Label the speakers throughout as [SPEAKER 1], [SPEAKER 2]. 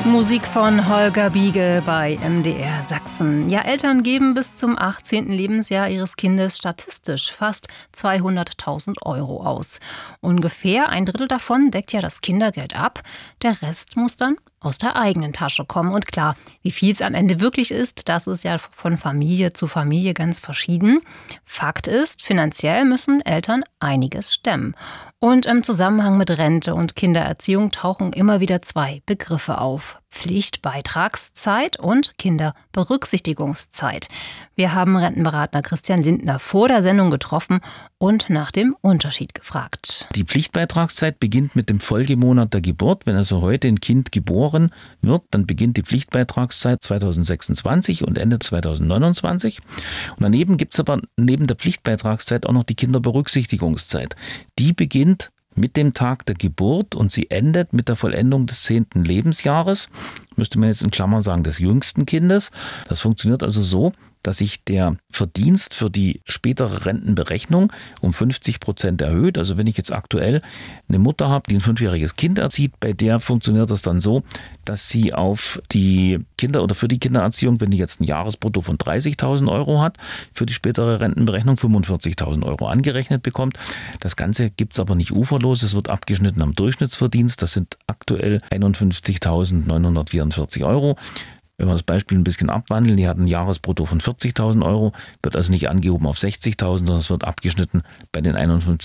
[SPEAKER 1] Musik von Holger Biege bei MDR Sachsen. Ja, Eltern geben bis zum 18. Lebensjahr ihres Kindes statistisch fast 200.000 € aus. Ungefähr ein Drittel davon deckt ja das Kindergeld ab. Der Rest muss dann aus der eigenen Tasche kommen. Und klar, wie viel es am Ende wirklich ist, das ist ja von Familie zu Familie ganz verschieden. Fakt ist, finanziell müssen Eltern einiges stemmen. Und im Zusammenhang mit Rente und Kindererziehung tauchen immer wieder zwei Begriffe auf: Pflichtbeitragszeit und Kinderberücksichtigungszeit. Wir haben Rentenberater Christian Lindner vor der Sendung getroffen und nach dem Unterschied gefragt.
[SPEAKER 2] Die Pflichtbeitragszeit beginnt mit dem Folgemonat der Geburt. Wenn also heute ein Kind geboren wird, dann beginnt die Pflichtbeitragszeit 2026 und endet 2029. Und daneben gibt es aber neben der Pflichtbeitragszeit auch noch die Kinderberücksichtigungszeit. Die beginnt mit dem Tag der Geburt und sie endet mit der Vollendung des 10. Lebensjahres. Müsste man jetzt in Klammern sagen, des jüngsten Kindes. Das funktioniert also so, dass sich der Verdienst für die spätere Rentenberechnung um 50% erhöht. Also wenn ich jetzt aktuell eine Mutter habe, die ein 5-jähriges Kind erzieht, bei der funktioniert das dann so, dass sie auf die Kinder oder für die Kindererziehung, wenn die jetzt ein Jahresbrutto von 30.000 € hat, für die spätere Rentenberechnung 45.000 € angerechnet bekommt. Das Ganze gibt es aber nicht uferlos. Es wird abgeschnitten am Durchschnittsverdienst. Das sind aktuell 51.944 €. Wenn wir das Beispiel ein bisschen abwandeln, die hat ein Jahresbrutto von 40.000 €, wird also nicht angehoben auf 60.000, sondern es wird abgeschnitten bei den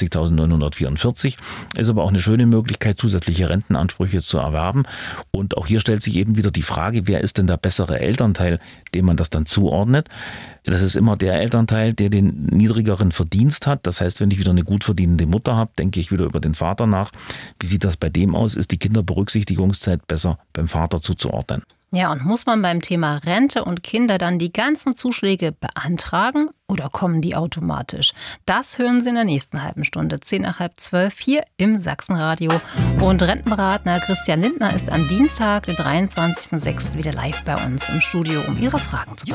[SPEAKER 2] 51.944. Ist aber auch eine schöne Möglichkeit, zusätzliche Rentenansprüche zu erwerben. Und auch hier stellt sich eben wieder die Frage, wer ist denn der bessere Elternteil, dem man das dann zuordnet? Das ist immer der Elternteil, der den niedrigeren Verdienst hat. Das heißt, wenn ich wieder eine gut verdienende Mutter habe, denke ich wieder über den Vater nach. Wie sieht das bei dem aus? Ist die Kinderberücksichtigungszeit besser beim Vater zuzuordnen?
[SPEAKER 1] Ja, und muss man beim Thema Rente und Kinder dann die ganzen Zuschläge beantragen oder kommen die automatisch? Das hören Sie in der nächsten halben Stunde, 10 nach halb 12, hier im Sachsenradio. Und Rentenberater Christian Lindner ist am Dienstag, den 23.06. wieder live bei uns im Studio, um Ihre Fragen zu beantworten.